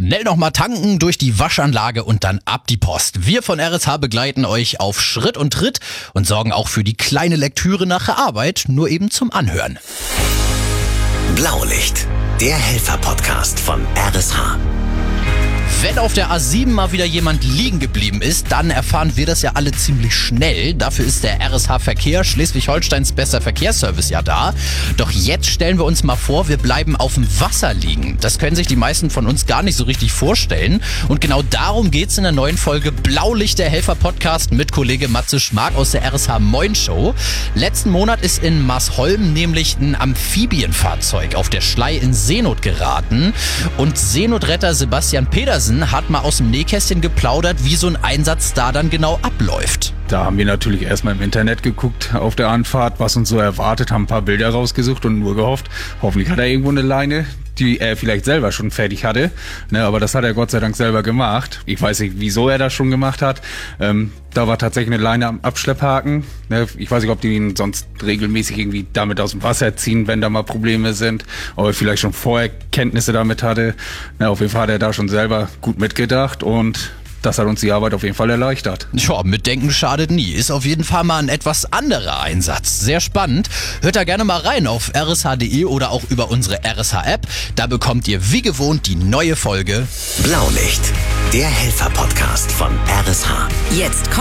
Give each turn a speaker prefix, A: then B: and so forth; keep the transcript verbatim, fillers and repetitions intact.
A: Schnell nochmal tanken, durch die Waschanlage und dann ab die Post. Wir von R S H begleiten euch auf Schritt und Tritt und sorgen auch für die kleine Lektüre nach der Arbeit, nur eben zum Anhören.
B: Blaulicht, der Helfer-Podcast von R S H.
A: Wenn auf der A sieben mal wieder jemand liegen geblieben ist, dann erfahren wir das ja alle ziemlich schnell. Dafür ist der R S H Verkehr, Schleswig-Holsteins bester Verkehrsservice, ja da. Doch jetzt stellen wir uns mal vor, wir bleiben auf dem Wasser liegen. Das können sich die meisten von uns gar nicht so richtig vorstellen. Und genau darum geht's in der neuen Folge Blaulicht, der Helfer-Podcast mit Kollege Matze Schmark aus der R S H Moin Show. Letzten Monat ist in Marsholm nämlich ein Amphibienfahrzeug auf der Schlei in Seenot geraten. Und Seenotretter Sebastian Pedersen hat mal aus dem Nähkästchen geplaudert, wie so ein Einsatz da dann genau abläuft.
C: Da haben wir natürlich erstmal im Internet geguckt auf der Anfahrt, was uns so erwartet, haben ein paar Bilder rausgesucht und nur gehofft, hoffentlich hat er irgendwo eine Leine, die er vielleicht selber schon fertig hatte. Ne, aber das hat er Gott sei Dank selber gemacht. Ich weiß nicht, wieso er das schon gemacht hat. Ähm, da war tatsächlich eine Leine am Abschlepphaken. Ne, ich weiß nicht, ob die ihn sonst regelmäßig irgendwie damit aus dem Wasser ziehen, wenn da mal Probleme sind. Ob er vielleicht schon vorher Kenntnisse damit hatte. Ne, auf jeden Fall hat er da schon selber gut mitgedacht und das hat uns die Arbeit auf jeden Fall erleichtert.
A: Ja, mitdenken schadet nie. Ist auf jeden Fall mal ein etwas anderer Einsatz. Sehr spannend. Hört da gerne mal rein auf r s h punkt d e oder auch über unsere R S H-App. Da bekommt ihr wie gewohnt die neue Folge
B: Blaulicht, der Helfer-Podcast von R S H.
D: Jetzt